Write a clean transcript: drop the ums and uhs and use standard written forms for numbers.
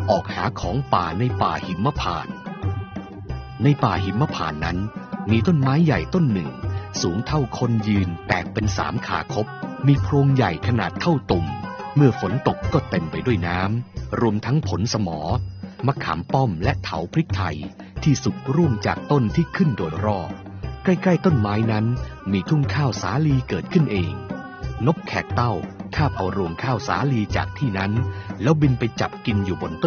ออกหาของป่าในป่าหิมพานต์ในป่าหิมพานต์นั้นมีต้นไม้ใหญ่ต้นหนึ่งสูงเท่าคนยืนแตกเป็น3 ขาคบมีโพรงใหญ่ขนาดเท่าตุ่มเมื่อฝนตกก็เต็มไปด้วยน้ำรวมทั้งผลสมอมะขามป้อมและเถาพริกไทยที่สุกร่วงจากต้นที่ขึ้นโดยรอบใกล้ๆต้นไม้นั้นมีทุ่งข้าวสาลีเกิดขึ้นเองนกแขกเต้าคาบเอารวงข้าวสาลีจากที่นั้นแล้วบินไปจับกินอยู่บนต้น